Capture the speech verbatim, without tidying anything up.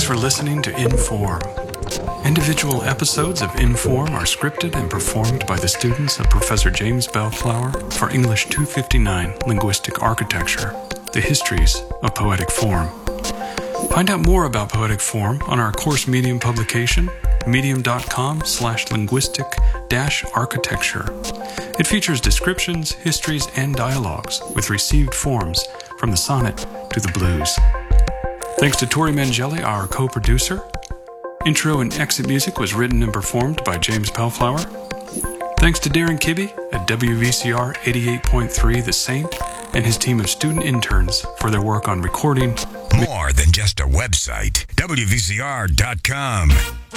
for listening to Inform. Individual episodes of Inform are scripted and performed by the students of Professor James Bellflower for English two fifty-nine Linguistic Architecture, The Histories of Poetic Form. Find out more about Poetic Form on our course Medium publication, medium.com slash linguistic dash architecture. It features descriptions, histories, and dialogues with received forms from the sonnet to the blues. Thanks to Tori Mangeli, our co-producer. Intro and exit music was written and performed by James Bellflower. Thanks to Darren Kibbe at W V C R eighty-eight point three The Saint and his team of student interns for their work on recording. More than just a website, W V C R dot com.